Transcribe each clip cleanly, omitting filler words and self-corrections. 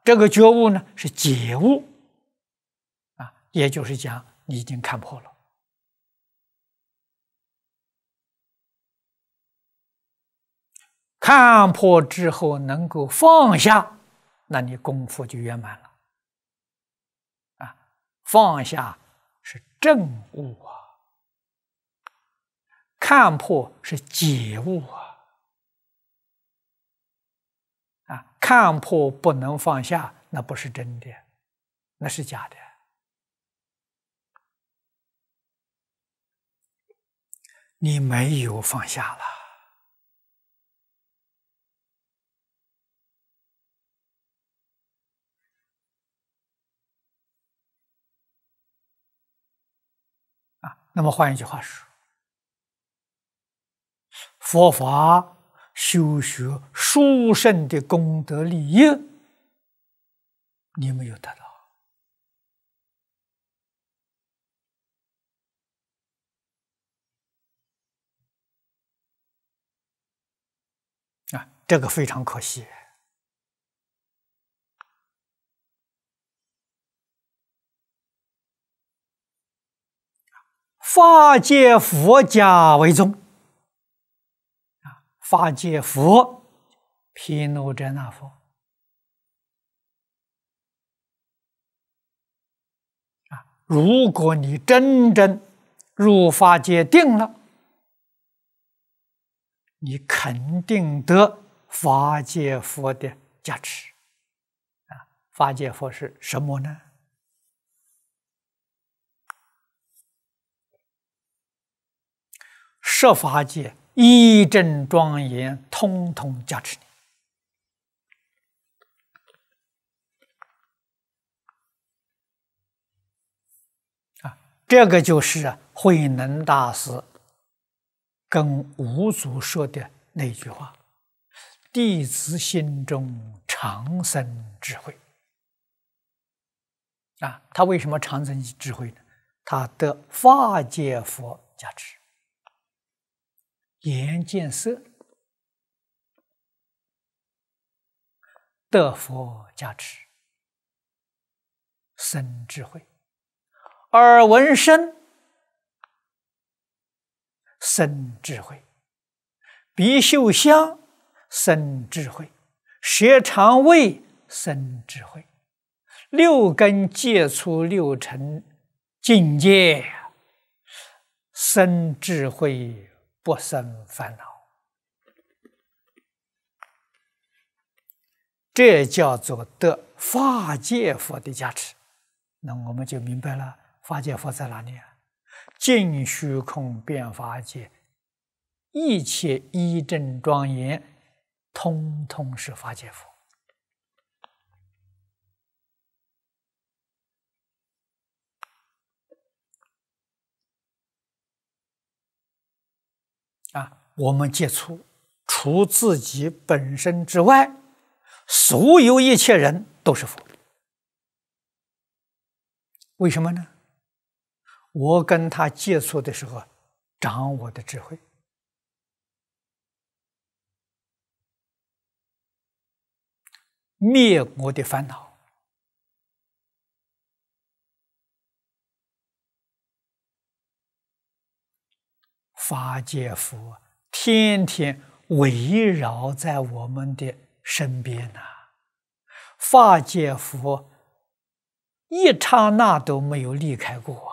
这个觉悟呢是解悟也就是讲你已经看破了。看破之后能够放下，那你功夫就圆满了。放下是证悟看破是解悟看破不能放下，那不是真的，那是假的。你没有放下了。那么换一句话说，佛法修学殊胜的功德利益，你没有得到这个非常可惜。法界佛家为宗法界佛毗卢遮那佛如果你真正入法界定了，你肯定得法界佛的加持法界佛是什么呢？十法界一真庄严，通通加持你这个就是慧能大师跟五祖说的那句话：弟子心中常生智慧他为什么常生智慧呢？他得法界佛加持，眼见色得佛加持，生智慧；耳闻声生智慧，鼻嗅香生智慧，舌尝味生智慧，六根接触六尘境界生智慧，不生烦恼。这叫做得法界佛的加持。那我们就明白了，法界佛在哪里尽虚空遍法界，一切一真庄严，通通是法界佛我们接触除自己本身之外，所有一切人都是佛。为什么呢？我跟他接触的时候，长我的智慧，灭我的烦恼，法界佛天天围绕在我们的身边法界佛一刹那都没有离开过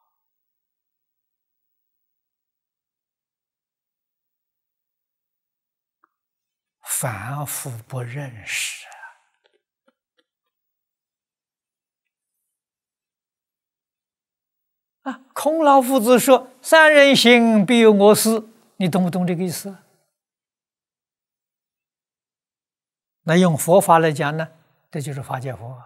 凡夫不认识孔老夫子说：“三人行，必有我师。”你懂不懂这个意思？那用佛法来讲呢，这就是法界佛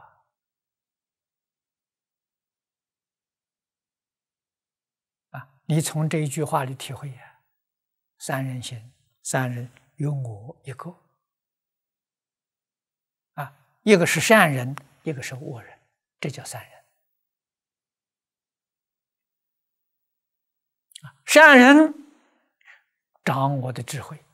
你从这一句话里体会三人行，三人有我一个一个是善人，一个是恶人，这叫三人。善人长我的智慧，